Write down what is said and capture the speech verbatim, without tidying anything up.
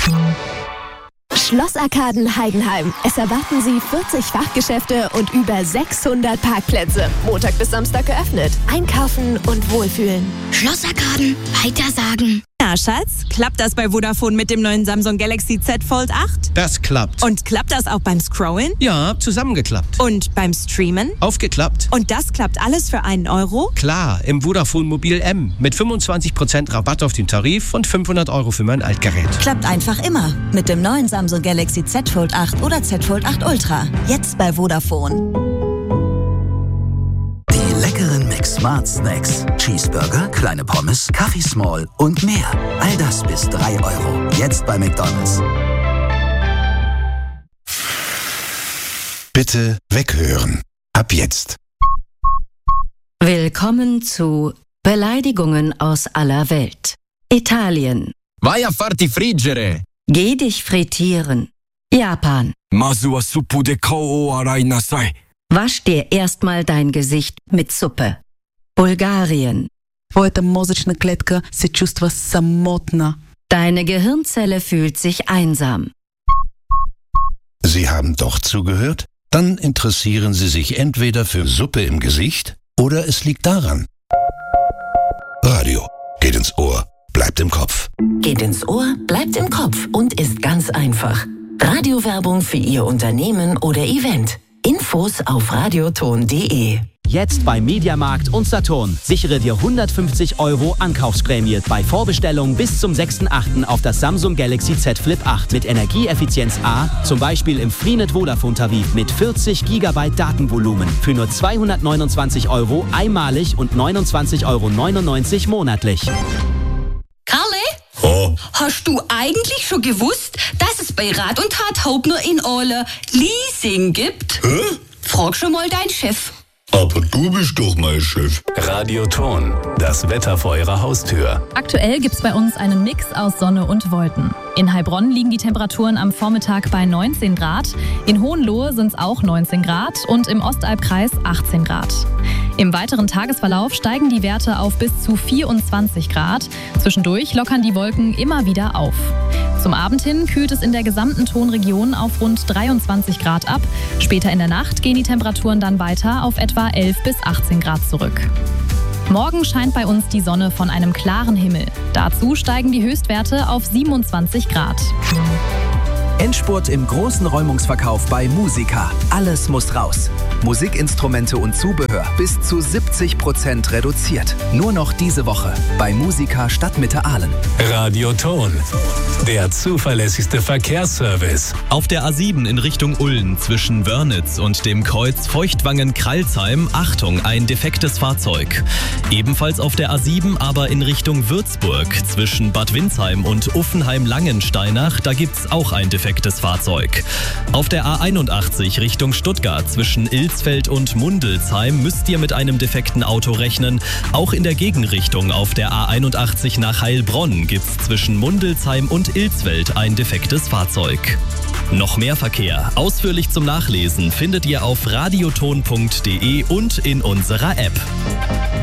Schlossarkaden Heidenheim. Es erwarten Sie vierzig Fachgeschäfte und über sechshundert Parkplätze. Montag bis Samstag geöffnet. Einkaufen und wohlfühlen. Schlossarkaden, weitersagen. Na, Schatz, klappt das bei Vodafone mit dem neuen Samsung Galaxy Z Fold acht? Das klappt. Und klappt das auch beim Scrollen? Ja, zusammengeklappt. Und beim Streamen? Aufgeklappt. Und das klappt alles für einen Euro? Klar, im Vodafone Mobil M. Mit fünfundzwanzig Prozent Rabatt auf den Tarif und fünfhundert Euro für mein Altgerät. Klappt einfach immer. Mit dem neuen Samsung Galaxy Z Fold acht oder Z Fold acht Ultra. Jetzt bei Vodafone. Die leckeren McSmart Snacks. Cheeseburger, kleine Pommes, Kaffee Small und mehr. All das bis drei Euro. Jetzt bei McDonald's. Bitte weghören. Ab jetzt. Willkommen zu Beleidigungen aus aller Welt. Italien. Vai a farti friggere. Geh dich frittieren. Japan. Masu wa suppu de kao o arai nasai. Wasch dir erstmal dein Gesicht mit Suppe. Bulgarien. Твоята мозъчна клетка се чувства самотна. Deine Gehirnzelle fühlt sich einsam. Sie haben doch zugehört? Dann interessieren Sie sich entweder für Suppe im Gesicht oder es liegt daran. Radio geht ins Ohr, bleibt im Kopf. Geht ins Ohr, bleibt im Kopf und ist ganz einfach. Radiowerbung für Ihr Unternehmen oder Event. Infos auf radioton punkt de. Jetzt bei Mediamarkt und Saturn. Sichere dir hundertfünfzig Euro Ankaufsprämie bei Vorbestellung bis zum sechsten achten auf das Samsung Galaxy Z Flip acht mit Energieeffizienz A, zum Beispiel im Freenet Vodafone Tarif mit vierzig Gigabyte Datenvolumen für nur zweihundertneunundzwanzig Euro einmalig und neunundzwanzig Euro neunundneunzig monatlich. Karle? Oh. Hast du eigentlich schon gewusst, dass es bei Rat und Tat Haupt nur in Ole Leasing gibt? Hä? Frag schon mal deinen Chef. Aber du bist doch mein Chef. Radioton, das Wetter vor Ihrer Haustür. Aktuell gibt's bei uns einen Mix aus Sonne und Wolken. In Heilbronn liegen die Temperaturen am Vormittag bei neunzehn Grad, in Hohenlohe sind es auch neunzehn Grad und im Ostalbkreis achtzehn Grad. Im weiteren Tagesverlauf steigen die Werte auf bis zu vierundzwanzig Grad. Zwischendurch lockern die Wolken immer wieder auf. Zum Abend hin kühlt es in der gesamten Tonregion auf rund dreiundzwanzig Grad ab. Später in der Nacht gehen die Temperaturen dann weiter auf etwa elf bis achtzehn Grad zurück. Morgen scheint bei uns die Sonne von einem klaren Himmel. Dazu steigen die Höchstwerte auf siebenundzwanzig Grad. Endspurt im großen Räumungsverkauf bei Musica. Alles muss raus. Musikinstrumente und Zubehör bis zu siebzig Prozent reduziert. Nur noch diese Woche bei Musica Stadtmitte Aalen. Radioton, der zuverlässigste Verkehrsservice. Auf der A sieben in Richtung Ulm zwischen Wörnitz und dem Kreuz Feuchtwangen-Kralsheim, Achtung, ein defektes Fahrzeug. Ebenfalls auf der A sieben, aber in Richtung Würzburg zwischen Bad Windsheim und Uffenheim-Langensteinach, da gibt's auch ein defektes Fahrzeug. Auf der A einundachtzig Richtung Stuttgart zwischen Ilsfeld und Mundelsheim müsst ihr mit einem defekten Auto rechnen. Auch in der Gegenrichtung auf der A einundachtzig nach Heilbronn gibt's zwischen Mundelsheim und Ilsfeld ein defektes Fahrzeug. Noch mehr Verkehr, ausführlich zum Nachlesen, findet ihr auf radioton punkt de und in unserer App.